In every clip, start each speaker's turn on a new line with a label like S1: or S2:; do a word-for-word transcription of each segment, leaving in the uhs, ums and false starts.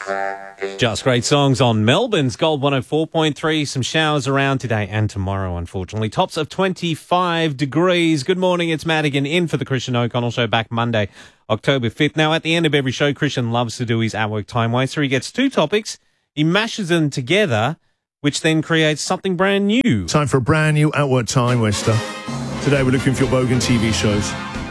S1: Just great songs on Melbourne's Gold one oh four point three. Some showers around today and tomorrow, unfortunately. Tops of twenty-five degrees. Good morning, it's Madigan in for the Christian O'Connell Show, back Monday, October fifth. Now, at the end of every show, Christian loves to do his at-work time waster. He gets two topics, he mashes them together, which then creates something brand new.
S2: Time for a brand new at-work time waster. Today we're looking for your Bogan T V shows.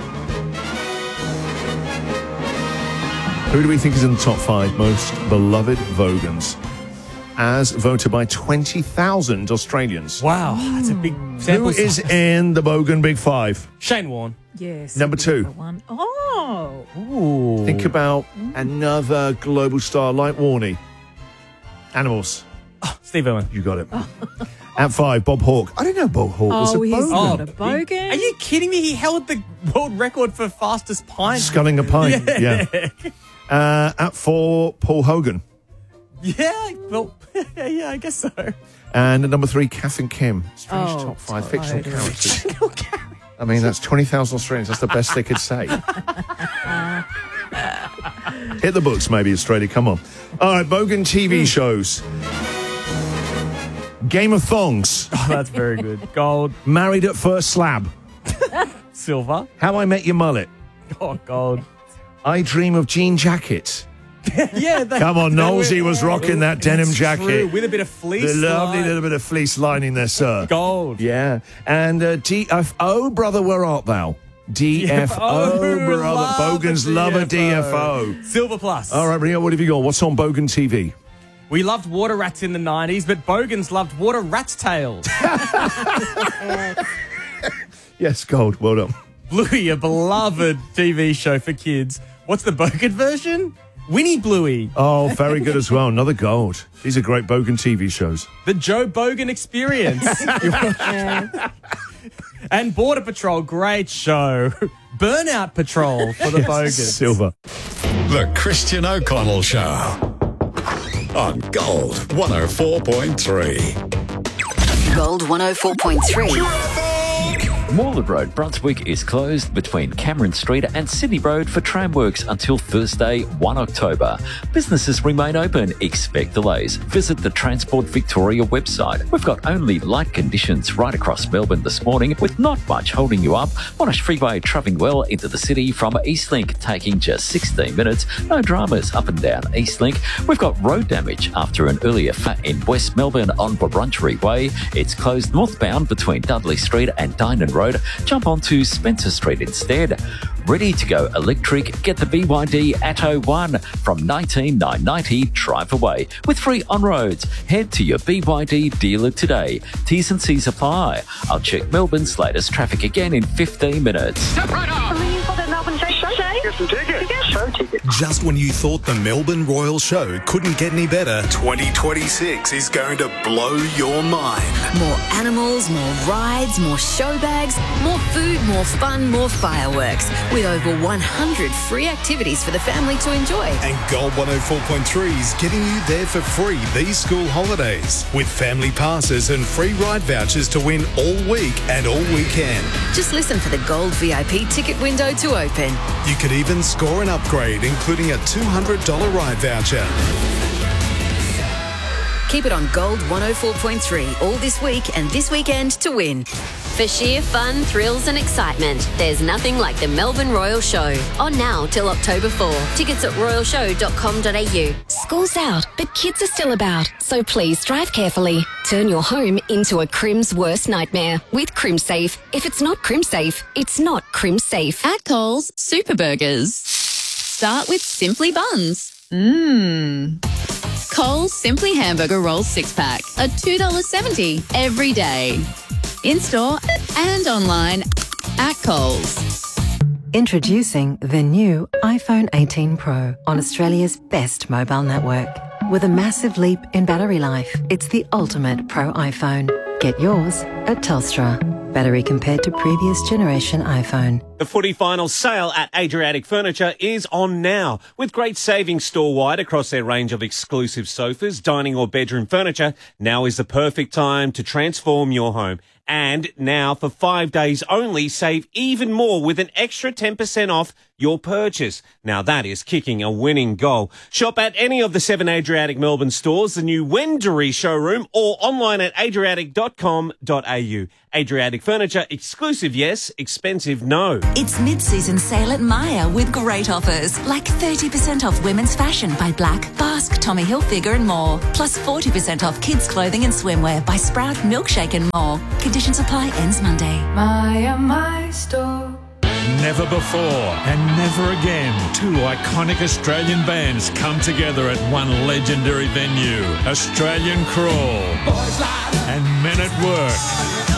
S2: Who do we think is in the top five most beloved Vogans, as voted by twenty thousand Australians?
S3: Wow, that's a big sample
S2: Who is
S3: size.
S2: in the Bogan Big Five?
S3: Shane Warne.
S4: Yes.
S2: Number two.
S4: One. Oh.
S3: Ooh.
S2: Think about another global star like Warney. Animals.
S3: Oh, Steve Irwin.
S2: You got it. At five, Bob Hawke. I didn't know Bob Hawke was a
S4: Oh, he's
S2: Bogan.
S4: not a bogan.
S3: Are you kidding me? He held the world record for fastest pint.
S2: Sculling a pint. Yeah.
S3: Yeah.
S2: Uh, at four, Paul Hogan.
S3: Yeah, well, yeah, I guess so.
S2: And at number three, Kath and Kim. Strange
S4: Oh,
S2: top five
S4: totally.
S2: fictional characters. I mean, that's twenty thousand Australians. That's the best they could say. Hit the books, maybe, Australia. Come on. All right, Bogan T V shows. Game of Thongs.
S3: Oh, that's very good. Gold,
S2: Married at First Slab.
S3: silver.
S2: How I Met Your Mullet.
S3: Oh, gold.
S2: I Dream of Jean Jackets.
S3: Yeah, they,
S2: Come on,
S3: they
S2: Knowles,
S3: were-
S2: he was rocking that denim
S3: That's
S2: jacket.
S3: true, with a bit of
S2: The
S3: fleece.
S2: lovely
S3: line.
S2: little bit of fleece lining there, sir.
S3: Gold.
S2: Yeah. And uh, D F O, brother, where art thou? D F O, brother.
S3: love
S2: Bogans
S3: a
S2: love a
S3: D
S2: D
S3: F
S2: F
S3: O.
S2: O.
S3: Silver plus.
S2: All right, Rio, what have you got? What's on Bogan T V?
S3: We loved water rats in the nineties, but Bogans loved water rat's tails.
S2: Yes, gold. Well done.
S3: Bluey, a beloved T V show for kids. What's the Bogan version? Winnie Bluey.
S2: Oh, very good as well. Another gold. These are great Bogan T V shows.
S3: The Joe Bogan Experience. And Border Patrol, great show. Burnout Patrol for the Bogans.
S2: Silver.
S5: The Christian O'Connell Show on Gold one oh four point three.
S6: Gold one oh four point three.
S7: Moreland Road, Brunswick is closed between Cameron Street and Sydney Road for tram works until Thursday, the first of October. Businesses remain open. Expect delays. Visit the Transport Victoria website. We've got only light conditions right across Melbourne this morning, with not much holding you up. Monash Freeway travelling well into the city from Eastlink, taking just sixteen minutes. No dramas up and down Eastlink. We've got road damage after an earlier flat in West Melbourne on Wurundjeri Way. It's closed northbound between Dudley Street and Dynon Road. Jump onto Spencer Street instead. Ready to go electric? Get the B Y D Atto one from nineteen nine ninety drive away with free on-roads. Head to your B Y D dealer today. T's and C's apply. I'll check Melbourne's latest traffic again in fifteen minutes.
S8: Ringing for the Melbourne Show. Get some tickets. Show tickets.
S9: Just when you thought the Melbourne Royal Show couldn't get any better, twenty twenty-six is going to blow your mind.
S6: More animals, more rides, more show bags, more food, more fun, more fireworks. With over one hundred free activities for the family to enjoy.
S9: And Gold one oh four point three is getting you there for free these school holidays, with family passes and free ride vouchers to win all week and all weekend.
S6: Just listen for the Gold V I P ticket window to open.
S9: You could even score an upgrade, including a two hundred dollars ride voucher.
S6: Keep it on Gold one oh four point three all this week and this weekend to win.
S10: For sheer fun, thrills and excitement, there's nothing like the Melbourne Royal Show. On now till October fourth. Tickets at royal show dot com dot a u.
S11: School's out, but kids are still about, so please drive carefully. Turn your home into a Crim's worst nightmare with CrimSafe. If it's not CrimSafe, it's not CrimSafe.
S12: At Coles, Super Burgers. Start with Simply Buns. Mmm. Coles Simply Hamburger Rolls six pack, a two dollars seventy every day. In-store and online at Coles.
S13: Introducing the new iPhone eighteen Pro on Australia's best mobile network. With a massive leap in battery life, it's the ultimate Pro iPhone. Get yours at Telstra. Battery compared to previous generation iPhone.
S1: The footy final sale at Adriatic Furniture is on now. With great savings store-wide across their range of exclusive sofas, dining or bedroom furniture, now is the perfect time to transform your home. And now, for five days only, save even more with an extra ten percent off your purchase. Now that is kicking a winning goal. Shop at any of the seven Adriatic Melbourne stores, the new Wendouree showroom, or online at adriatic dot com dot a u. Adriatic Furniture, exclusive yes, expensive no.
S14: It's mid-season sale at Myer with great offers, like thirty percent off women's fashion by Black, Basque, Tommy Hilfiger and more. Plus forty percent off kids' clothing and swimwear by Sprout, Milkshake and more. Conditions apply, ends Monday.
S15: Myer, my store.
S16: Never before and never again, two iconic Australian bands come together at one legendary venue. Australian Crawl and Men at Work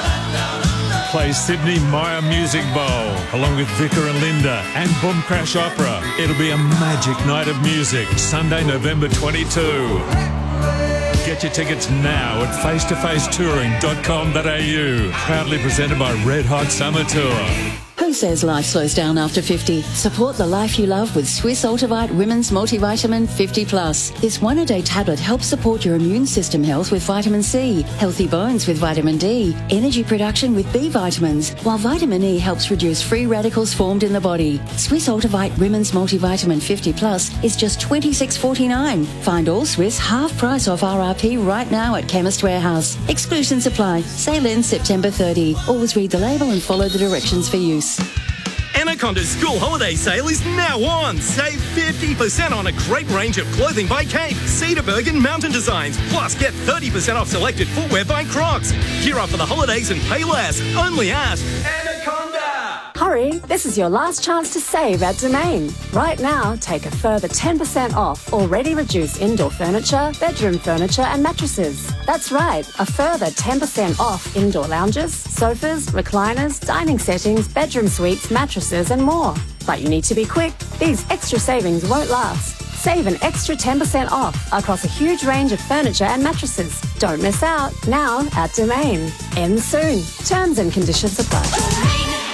S16: play Sydney Myer Music Bowl along with Vicar and Linda and Boom Crash Opera. It'll be a magic night of music, Sunday, November twenty-second. Get your tickets now at face to face touring dot com dot a u. Proudly presented by Red Hot Summer Tour.
S17: Who says life slows down after fifty? Support the life you love with Swiss Ultivite Women's Multivitamin fifty plus. This one-a-day tablet helps support your immune system health with vitamin C, healthy bones with vitamin D, energy production with B vitamins, while vitamin E helps reduce free radicals formed in the body. Swiss Ultivite Women's Multivitamin fifty plus is just twenty-six forty-nine. Find all Swiss half price off R R P right now at Chemist Warehouse. Exclusions apply. Sale ends September thirtieth. Always read the label and follow the directions for use.
S18: Anaconda's school holiday sale is now on. Save fifty percent on a great range of clothing by Kate, Cedarburg and Mountain Designs. Plus, get thirty percent off selected footwear by Crocs. Gear up for the holidays and pay less. Only at Anaconda.
S19: Hurry, this is your last chance to save at Domain. Right now, take a further ten percent off already reduced indoor furniture, bedroom furniture and mattresses. That's right, a further ten percent off indoor lounges, sofas, recliners, dining settings, bedroom suites, mattresses and more. But you need to be quick. These extra savings won't last. Save an extra ten percent off across a huge range of furniture and mattresses. Don't miss out. Now at Domain. Ends soon. Terms and conditions apply.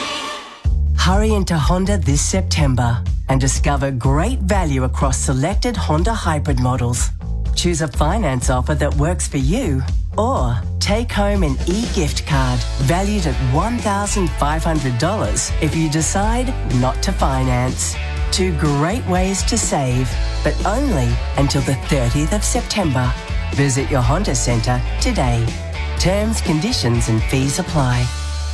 S20: Hurry into Honda this September and discover great value across selected Honda hybrid models. Choose a finance offer that works for you or take home an e-gift card valued at one thousand five hundred dollars if you decide not to finance. Two great ways to save, but only until the thirtieth of September. Visit your Honda Centre today. Terms, conditions and fees apply.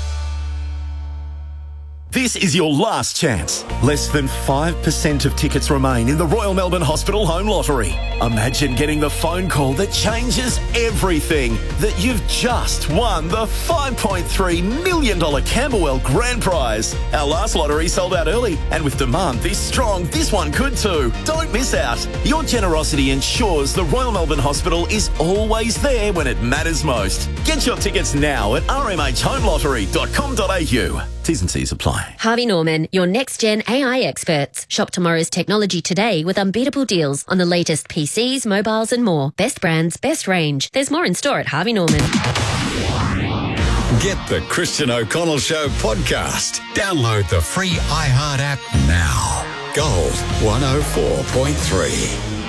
S21: This is your last chance. Less than five percent of tickets remain in the Royal Melbourne Hospital Home Lottery. Imagine getting the phone call that changes everything, that you've just won the five point three million dollars Camberwell Grand Prize. Our last lottery sold out early, and with demand this strong, this one could too. Don't miss out. Your generosity ensures the Royal Melbourne Hospital is always there when it matters most. Get your tickets now at r m h home lottery dot com dot a u. T's and C's apply.
S10: Harvey Norman, your next-gen A I experts. Shop tomorrow's technology today with unbeatable deals on the latest P Cs, mobiles and more. Best brands, best range. There's more in store at Harvey Norman.
S5: Get the Christian O'Connell Show podcast. Download the free iHeart app now. Gold one oh four point three.